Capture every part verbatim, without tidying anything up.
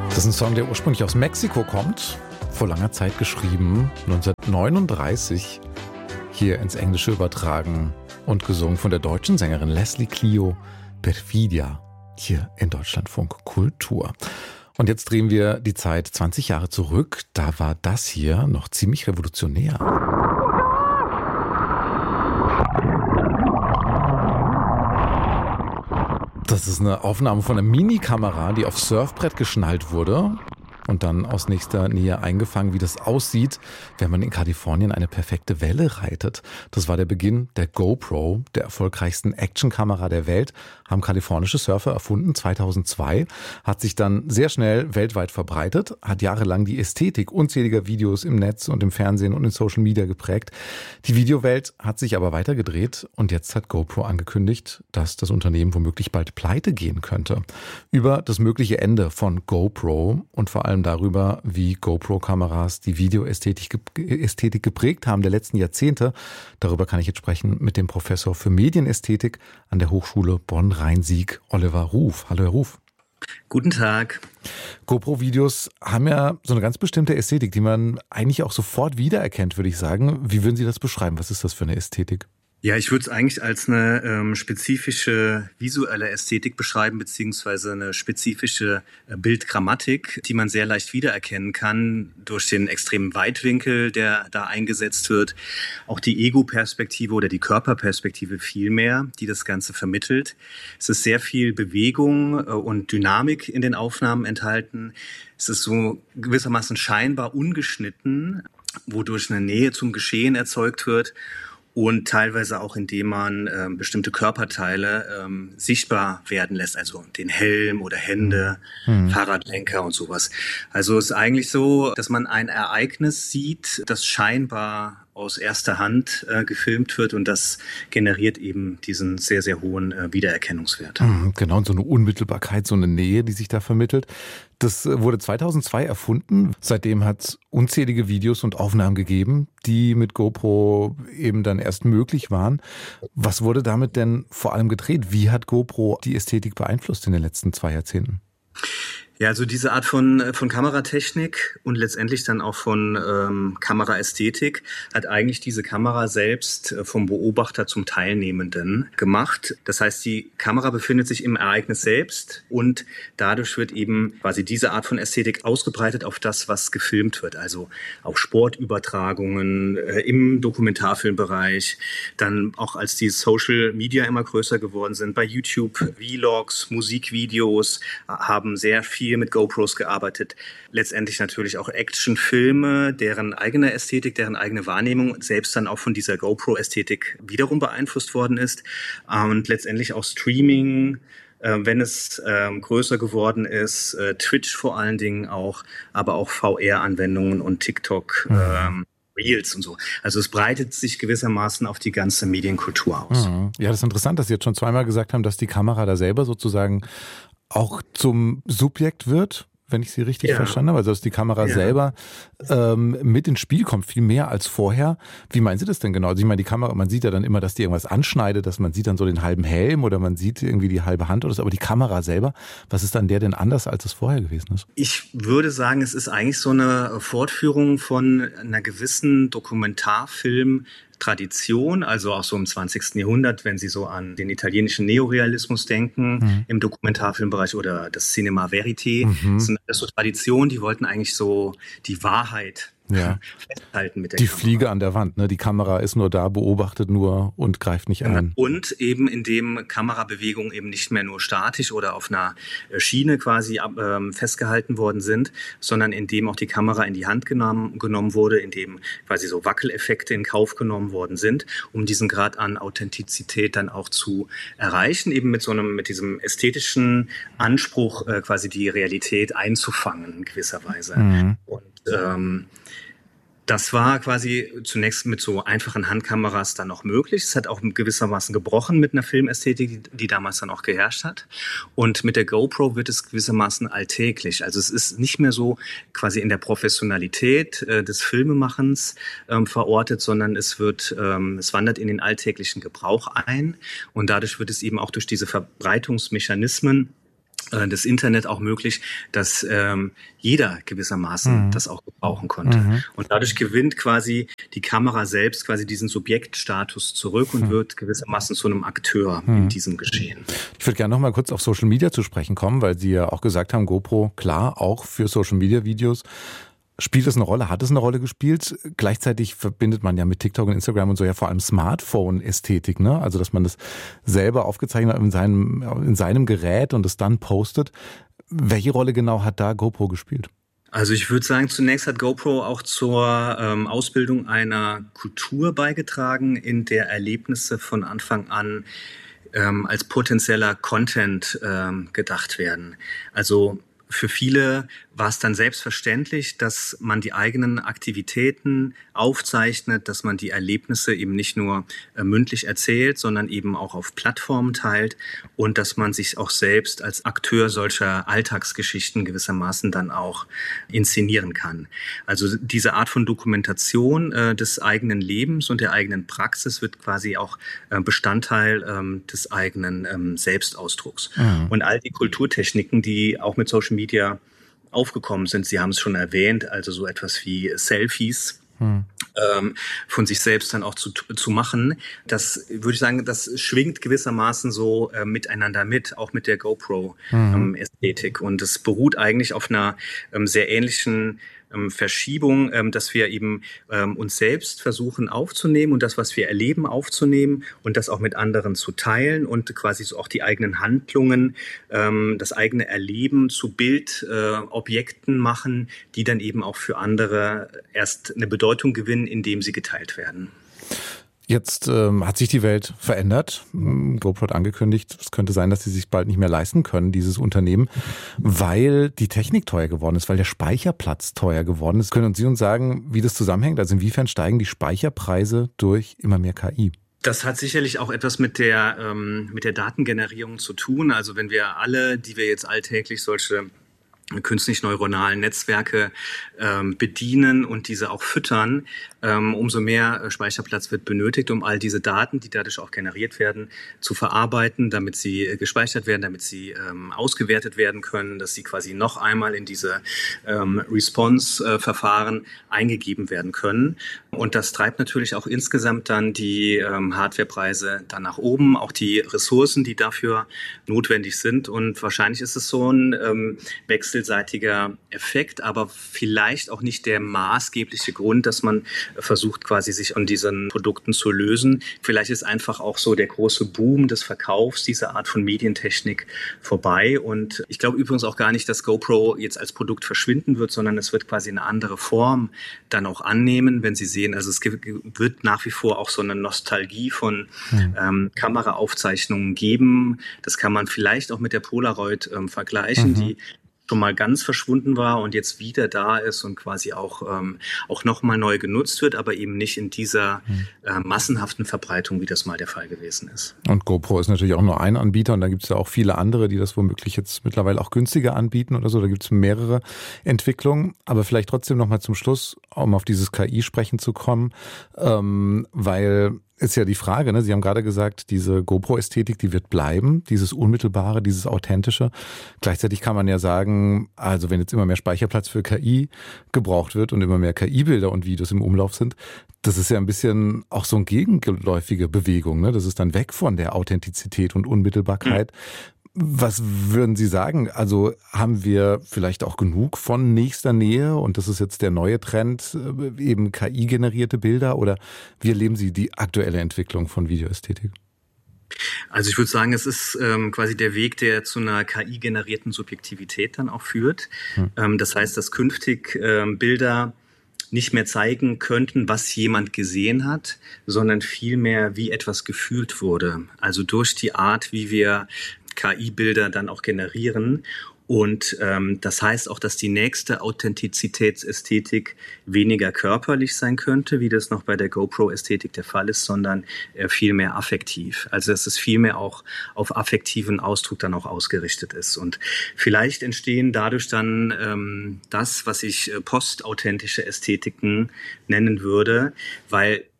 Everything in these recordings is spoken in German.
Das ist ein Song, der ursprünglich aus Mexiko kommt, vor langer Zeit geschrieben, neunzehnhundertneununddreißig, hier ins Englische übertragen und gesungen von der deutschen Sängerin Leslie Clio, Perfidia, hier in Deutschlandfunk Kultur. Und jetzt drehen wir die Zeit zwanzig Jahre zurück, da war das hier noch ziemlich revolutionär. Das ist eine Aufnahme von einer Minikamera, die aufs Surfbrett geschnallt wurde und dann aus nächster Nähe eingefangen, wie das aussieht, wenn man in Kalifornien eine perfekte Welle reitet. Das war der Beginn der GoPro, der erfolgreichsten Actionkamera der Welt, haben kalifornische Surfer erfunden, zweitausendzwei, hat sich dann sehr schnell weltweit verbreitet, hat jahrelang die Ästhetik unzähliger Videos im Netz und im Fernsehen und in Social Media geprägt. Die Videowelt hat sich aber weitergedreht und jetzt hat GoPro angekündigt, dass das Unternehmen womöglich bald pleite gehen könnte. Über das mögliche Ende von GoPro und vor allem darüber, wie GoPro-Kameras die Videoästhetik Ästhetik geprägt haben der letzten Jahrzehnte. Darüber kann ich jetzt sprechen mit dem Professor für Medienästhetik an der Hochschule Bonn-Rhein-Sieg, Oliver Ruf. Hallo, Herr Ruf. Guten Tag. GoPro-Videos haben ja so eine ganz bestimmte Ästhetik, die man eigentlich auch sofort wiedererkennt, würde ich sagen. Wie würden Sie das beschreiben? Was ist das für eine Ästhetik? Ja, ich würde es eigentlich als eine ähm, spezifische visuelle Ästhetik beschreiben, beziehungsweise eine spezifische äh, Bildgrammatik, die man sehr leicht wiedererkennen kann durch den extremen Weitwinkel, der da eingesetzt wird. Auch die Ego-Perspektive oder die Körperperspektive vielmehr, die das Ganze vermittelt. Es ist sehr viel Bewegung äh, und Dynamik in den Aufnahmen enthalten. Es ist so gewissermaßen scheinbar ungeschnitten, wodurch eine Nähe zum Geschehen erzeugt wird. Und teilweise auch, indem man äh, bestimmte Körperteile ähm, sichtbar werden lässt, also den Helm oder Hände, mhm. Fahrradlenker und sowas. Also es ist eigentlich so, dass man ein Ereignis sieht, das scheinbar aus erster Hand äh, gefilmt wird und das generiert eben diesen sehr, sehr hohen äh, Wiedererkennungswert. Mhm, genau, und so eine Unmittelbarkeit, so eine Nähe, die sich da vermittelt. Das wurde zweitausendzwei erfunden. Seitdem hat es unzählige Videos und Aufnahmen gegeben, die mit GoPro eben dann erst möglich waren. Was wurde damit denn vor allem gedreht? Wie hat GoPro die Ästhetik beeinflusst in den letzten zwei Jahrzehnten? Ja, also diese Art von von Kameratechnik und letztendlich dann auch von ähm, Kameraästhetik hat eigentlich diese Kamera selbst äh, vom Beobachter zum Teilnehmenden gemacht. Das heißt, die Kamera befindet sich im Ereignis selbst und dadurch wird eben quasi diese Art von Ästhetik ausgebreitet auf das, was gefilmt wird. Also auch Sportübertragungen äh, im Dokumentarfilmbereich, dann auch als die Social Media immer größer geworden sind, bei YouTube Vlogs, Musikvideos äh, haben sehr viel mit GoPros gearbeitet. Letztendlich natürlich auch Actionfilme, deren eigene Ästhetik, deren eigene Wahrnehmung selbst dann auch von dieser GoPro-Ästhetik wiederum beeinflusst worden ist. Und letztendlich auch Streaming, wenn es ähm, größer geworden ist, äh, Twitch vor allen Dingen auch, aber auch V R-Anwendungen und TikTok, mhm. ähm, Reels und so. Also es breitet sich gewissermaßen auf die ganze Medienkultur aus. Mhm. Ja, das ist interessant, dass Sie jetzt schon zweimal gesagt haben, dass die Kamera da selber sozusagen auch zum Subjekt wird, wenn ich Sie richtig ja. verstanden habe, also dass die Kamera ja. selber ähm, mit ins Spiel kommt, viel mehr als vorher. Wie meinen Sie das denn genau? Also ich meine, die Kamera, man sieht ja dann immer, dass die irgendwas anschneidet, dass man sieht dann so den halben Helm oder man sieht irgendwie die halbe Hand oder so, aber die Kamera selber, was ist an der denn anders, als es vorher gewesen ist? Ich würde sagen, es ist eigentlich so eine Fortführung von einer gewissen Dokumentarfilm- Tradition, also auch so im zwanzigsten Jahrhundert, wenn Sie so an den italienischen Neorealismus denken, mhm. im Dokumentarfilmbereich oder das Cinema Verité, mhm. das sind alles so Traditionen, die wollten eigentlich so die Wahrheit ja. festhalten mit der die Kamera. Fliege an der Wand, ne? Die Kamera ist nur da, beobachtet nur und greift nicht ein. Und eben indem Kamerabewegungen eben nicht mehr nur statisch oder auf einer Schiene quasi ähm, festgehalten worden sind, sondern indem auch die Kamera in die Hand genommen, genommen wurde, indem quasi so Wackeleffekte in Kauf genommen worden sind, um diesen Grad an Authentizität dann auch zu erreichen, eben mit so einem, mit diesem ästhetischen Anspruch äh, quasi die Realität einzufangen in gewisser Weise. Mhm. Und ähm, Das war quasi zunächst mit so einfachen Handkameras dann noch möglich. Es hat auch gewissermaßen gebrochen mit einer Filmästhetik, die damals dann auch geherrscht hat. Und mit der GoPro wird es gewissermaßen alltäglich. Also es ist nicht mehr so quasi in der Professionalität äh, des Filmemachens ähm, verortet, sondern es wird, ähm, es wandert in den alltäglichen Gebrauch ein. Und dadurch wird es eben auch durch diese Verbreitungsmechanismen das Internet auch möglich, dass ähm, jeder gewissermaßen mhm. das auch gebrauchen konnte. Mhm. Und dadurch gewinnt quasi die Kamera selbst quasi diesen Subjektstatus zurück und mhm. wird gewissermaßen zu einem Akteur mhm. in diesem Geschehen. Ich würde gerne noch mal kurz auf Social Media zu sprechen kommen, weil Sie ja auch gesagt haben, GoPro, klar, auch für Social Media Videos. Spielt es eine Rolle? Hat es eine Rolle gespielt? Gleichzeitig verbindet man ja mit TikTok und Instagram und so ja vor allem Smartphone-Ästhetik, ne? Also, dass man das selber aufgezeichnet hat in seinem, in seinem Gerät und es dann postet. Welche Rolle genau hat da GoPro gespielt? Also ich würde sagen, zunächst hat GoPro auch zur ähm, Ausbildung einer Kultur beigetragen, in der Erlebnisse von Anfang an ähm, als potenzieller Content ähm, gedacht werden. Also für viele war es dann selbstverständlich, dass man die eigenen Aktivitäten aufzeichnet, dass man die Erlebnisse eben nicht nur äh, mündlich erzählt, sondern eben auch auf Plattformen teilt und dass man sich auch selbst als Akteur solcher Alltagsgeschichten gewissermaßen dann auch inszenieren kann. Also diese Art von Dokumentation äh, des eigenen Lebens und der eigenen Praxis wird quasi auch äh, Bestandteil ähm, des eigenen ähm, Selbstausdrucks. Mhm. Und all die Kulturtechniken, die auch mit Social Media aufgekommen sind. Sie haben es schon erwähnt, also so etwas wie Selfies hm. ähm, von sich selbst dann auch zu, zu machen. Das würde ich sagen, das schwingt gewissermaßen so äh, miteinander mit, auch mit der GoPro-Ästhetik. Hm. Ähm, Und es beruht eigentlich auf einer ähm, sehr ähnlichen ähm, Verschiebung, ähm, dass wir eben ähm, uns selbst versuchen aufzunehmen und das, was wir erleben, aufzunehmen und das auch mit anderen zu teilen und quasi so auch die eigenen Handlungen, ähm, das eigene Erleben zu Bildobjekten äh, machen, die dann eben auch für andere erst eine Bedeutung gewinnen, indem sie geteilt werden. Jetzt ähm, hat sich die Welt verändert. GoPro hat angekündigt, es könnte sein, dass sie sich bald nicht mehr leisten können, dieses Unternehmen, weil die Technik teuer geworden ist, weil der Speicherplatz teuer geworden ist. Können Sie uns sagen, wie das zusammenhängt? Also inwiefern steigen die Speicherpreise durch immer mehr K I? Das hat sicherlich auch etwas mit der, ähm, mit der Datengenerierung zu tun. Also wenn wir alle, die wir jetzt alltäglich solche künstlich neuronalen Netzwerke ähm, bedienen und diese auch füttern, ähm, umso mehr Speicherplatz wird benötigt, um all diese Daten, die dadurch auch generiert werden, zu verarbeiten, damit sie äh, gespeichert werden, damit sie ähm, ausgewertet werden können, dass sie quasi noch einmal in diese ähm, Response-Verfahren eingegeben werden können. Und das treibt natürlich auch insgesamt dann die ähm, Hardwarepreise dann nach oben, auch die Ressourcen, die dafür notwendig sind. Und wahrscheinlich ist es so ein ähm, wechselseitiger Effekt, aber vielleicht auch nicht der maßgebliche Grund, dass man versucht, quasi sich an diesen Produkten zu lösen. Vielleicht ist einfach auch so der große Boom des Verkaufs dieser Art von Medientechnik vorbei. Und ich glaube übrigens auch gar nicht, dass GoPro jetzt als Produkt verschwinden wird, sondern es wird quasi eine andere Form dann auch annehmen, wenn Sie sehen, also es wird nach wie vor auch so eine Nostalgie von mhm. ähm, Kameraaufzeichnungen geben. Das kann man vielleicht auch mit der Polaroid ähm, vergleichen, mhm. die schon mal ganz verschwunden war und jetzt wieder da ist und quasi auch, ähm, auch nochmal neu genutzt wird, aber eben nicht in dieser äh, massenhaften Verbreitung, wie das mal der Fall gewesen ist. Und GoPro ist natürlich auch nur ein Anbieter und da gibt es ja auch viele andere, die das womöglich jetzt mittlerweile auch günstiger anbieten oder so. Da gibt es mehrere Entwicklungen, aber vielleicht trotzdem nochmal zum Schluss, um auf dieses K I sprechen zu kommen, ähm, weil ist ja die Frage, ne? Sie haben gerade gesagt, diese GoPro-Ästhetik, die wird bleiben, dieses Unmittelbare, dieses Authentische. Gleichzeitig kann man ja sagen, also wenn jetzt immer mehr Speicherplatz für K I gebraucht wird und immer mehr K I-Bilder und Videos im Umlauf sind, das ist ja ein bisschen auch so eine gegenläufige Bewegung, ne? Das ist dann weg von der Authentizität und Unmittelbarkeit. Mhm. Was würden Sie sagen? Also haben wir vielleicht auch genug von nächster Nähe und das ist jetzt der neue Trend, eben K I-generierte Bilder, oder wie erleben Sie die aktuelle Entwicklung von Videoästhetik? Also ich würde sagen, es ist ähm, quasi der Weg, der zu einer K I-generierten Subjektivität dann auch führt. Hm. Ähm, das heißt, dass künftig ähm, Bilder nicht mehr zeigen könnten, was jemand gesehen hat, sondern vielmehr, wie etwas gefühlt wurde. Also durch die Art, wie wir K I-Bilder dann auch generieren. Und ähm, das heißt auch, dass die nächste Authentizitätsästhetik weniger körperlich sein könnte, wie das noch bei der GoPro-Ästhetik der Fall ist, sondern äh, viel mehr affektiv. Also dass es viel mehr auch auf affektiven Ausdruck dann auch ausgerichtet ist. Und vielleicht entstehen dadurch dann ähm, das, was ich äh, postauthentische Ästhetiken nennen würde, weil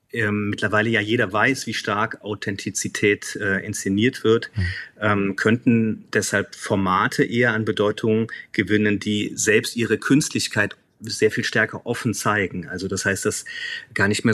ähm, mittlerweile ja jeder weiß, wie stark Authentizität äh, inszeniert wird, mhm. ähm, könnten deshalb Formate eher an Bedeutung gewinnen, die selbst ihre Künstlichkeit sehr viel stärker offen zeigen. Also das heißt, dass gar nicht mehr